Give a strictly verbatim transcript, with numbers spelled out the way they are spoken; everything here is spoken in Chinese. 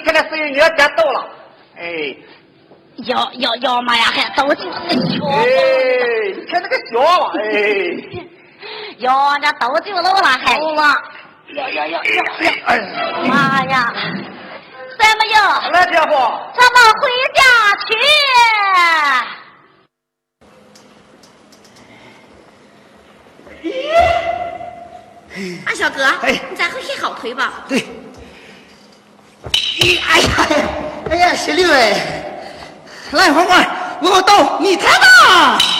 看那孙女你要别逗了，哎， 要要要嘛呀，还都就那个小， 哎，你看那个小了，哎， 哟，这都就楼了，还好了， 要要要要要， 哎， 妈呀，咱们要来姐夫， 咱们回家去。 啊，小哥， 哎， 你再回去好腿吧。 对，你哎呀，哎呀，小六哎，来伙伴，我要到你台吧。